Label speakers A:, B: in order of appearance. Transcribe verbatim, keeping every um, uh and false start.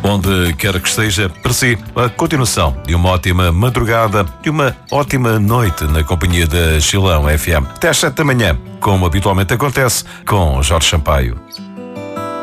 A: onde quer que esteja, para si, a continuação de uma ótima madrugada e uma ótima noite na companhia da Chilão F M. Até às sete da manhã, como habitualmente acontece, com Jorge Sampaio.